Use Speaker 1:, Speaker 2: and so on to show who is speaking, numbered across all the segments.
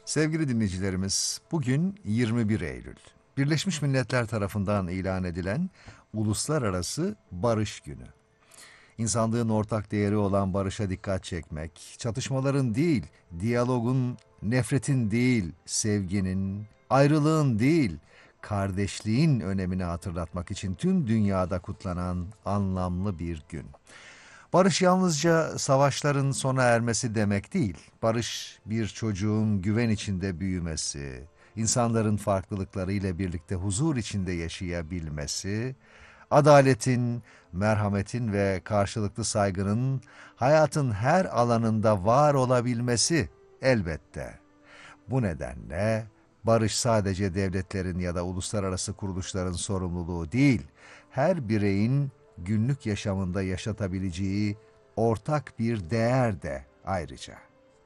Speaker 1: Sevgili dinleyicilerimiz, bugün 21 Eylül. Birleşmiş Milletler tarafından ilan edilen Uluslararası Barış Günü. İnsanlığın ortak değeri olan barışa dikkat çekmek, çatışmaların değil, diyalogun, nefretin değil, sevginin, ayrılığın değil, kardeşliğin önemini hatırlatmak için tüm dünyada kutlanan anlamlı bir gün. Barış yalnızca savaşların sona ermesi demek değil. Barış bir çocuğun güven içinde büyümesi, insanların farklılıklarıyla birlikte huzur içinde yaşayabilmesi, adaletin, merhametin ve karşılıklı saygının hayatın her alanında var olabilmesi elbette. Bu nedenle barış sadece devletlerin ya da uluslararası kuruluşların sorumluluğu değil, her bireyin günlük yaşamında yaşatabileceği ortak bir değer de ayrıca.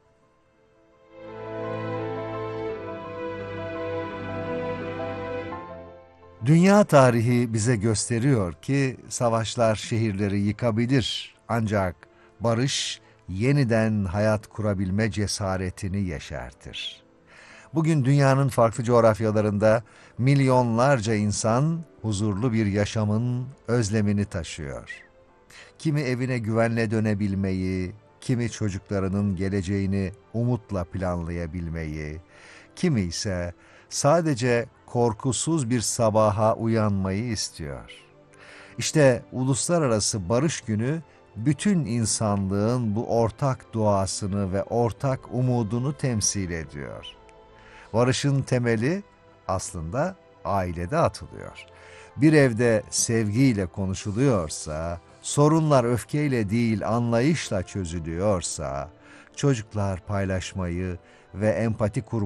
Speaker 1: Dünya tarihi bize gösteriyor ki savaşlar şehirleri yıkabilir, ancak barış yeniden hayat kurabilme cesaretini yeşertir. Bugün dünyanın farklı coğrafyalarında milyonlarca insan huzurlu bir yaşamın özlemini taşıyor. Kimi evine güvenle dönebilmeyi, kimi çocuklarının geleceğini umutla planlayabilmeyi, kimi ise sadece korkusuz bir sabaha uyanmayı istiyor. İşte Uluslararası Barış Günü bütün insanlığın bu ortak duasını ve ortak umudunu temsil ediyor. Barışın temeli aslında ailede atılıyor. Bir evde sevgiyle konuşuluyorsa, sorunlar öfkeyle değil anlayışla çözülüyorsa, çocuklar paylaşmayı ve empati kurmayı